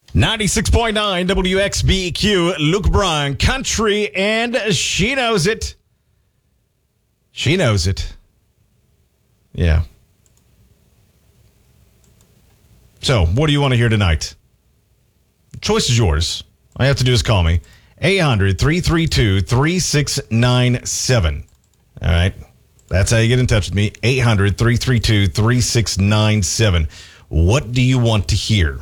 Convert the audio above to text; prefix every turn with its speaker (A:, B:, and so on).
A: 96.9 WXBQ, Luke Bryan, country, and she knows it. She knows it. Yeah. So, what do you want to hear tonight? The choice is yours. All you have to do is call me. 800-332-3697. All right. That's how you get in touch with me. 800-332-3697. What do you want to hear?